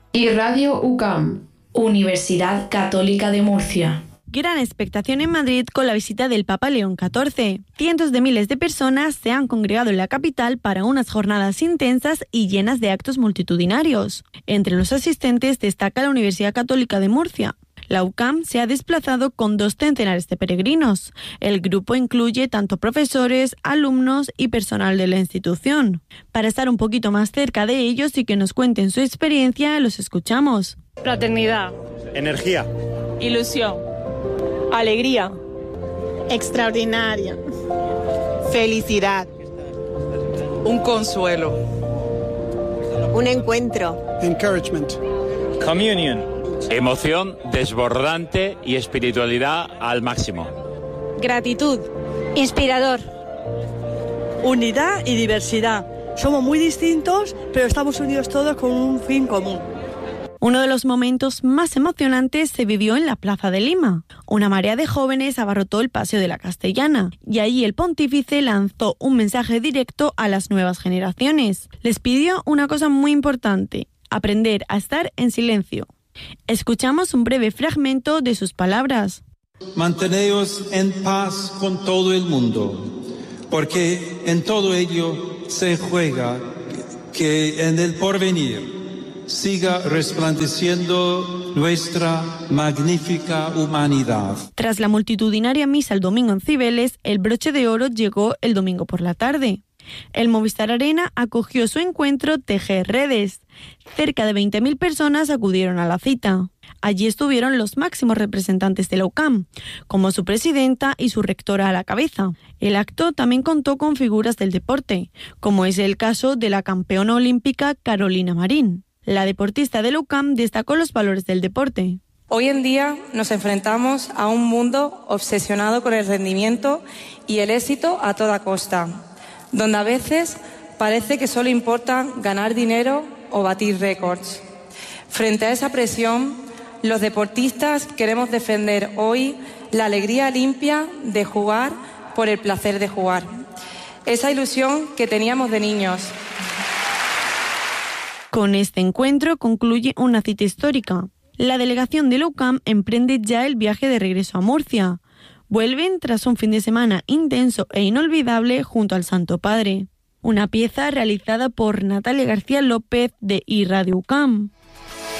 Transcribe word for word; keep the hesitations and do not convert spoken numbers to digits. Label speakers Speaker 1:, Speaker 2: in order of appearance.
Speaker 1: Y Radio U C A M, Universidad Católica de Murcia.
Speaker 2: Gran expectación en Madrid con la visita del Papa León catorce. Cientos de miles de personas se han congregado en la capital para unas jornadas intensas y llenas de actos multitudinarios. Entre los asistentes destaca la Universidad Católica de Murcia. La U C A M se ha desplazado con dos centenares de peregrinos. El grupo incluye tanto profesores, alumnos y personal de la institución. Para estar un poquito más cerca de ellos y que nos cuenten su experiencia, los escuchamos.
Speaker 3: Fraternidad.
Speaker 4: Energía.
Speaker 3: Ilusión. Alegría.
Speaker 5: Extraordinaria. Felicidad.
Speaker 6: Un consuelo.
Speaker 5: Un encuentro.
Speaker 7: Encouragement.
Speaker 8: Communion. Emoción desbordante y espiritualidad al máximo.
Speaker 3: Gratitud. Inspirador.
Speaker 6: Unidad y diversidad. Somos muy distintos, pero estamos unidos todos con un fin común.
Speaker 2: Uno de los momentos más emocionantes se vivió en la Plaza de Lima. Una marea de jóvenes abarrotó el Paseo de la Castellana y allí el pontífice lanzó un mensaje directo a las nuevas generaciones. Les pidió una cosa muy importante: aprender a estar en silencio. Escuchamos un breve fragmento de sus palabras.
Speaker 9: Manteneos en paz con todo el mundo, porque en todo ello se juega que en el porvenir siga resplandeciendo nuestra magnífica humanidad.
Speaker 2: Tras la multitudinaria misa el domingo en Cibeles, el broche de oro llegó el domingo por la tarde. El Movistar Arena acogió su encuentro Tejer Redes. Cerca de veinte mil personas acudieron a la cita. Allí estuvieron los máximos representantes de la U C A M, como su presidenta y su rectora a la cabeza. El acto también contó con figuras del deporte, como es el caso de la campeona olímpica Carolina Marín. La deportista de la U C A M destacó los valores del deporte.
Speaker 10: Hoy en día nos enfrentamos a un mundo obsesionado con el rendimiento y el éxito a toda costa, donde a veces parece que solo importa ganar dinero o batir récords. Frente a esa presión, los deportistas queremos defender hoy la alegría limpia de jugar por el placer de jugar. Esa ilusión que teníamos de niños.
Speaker 2: Con este encuentro concluye una cita histórica. La delegación de la U C A M emprende ya el viaje de regreso a Murcia. Vuelven tras un fin de semana intenso e inolvidable junto al Santo Padre. Una pieza realizada por Natalia García López de I Radio U C A M.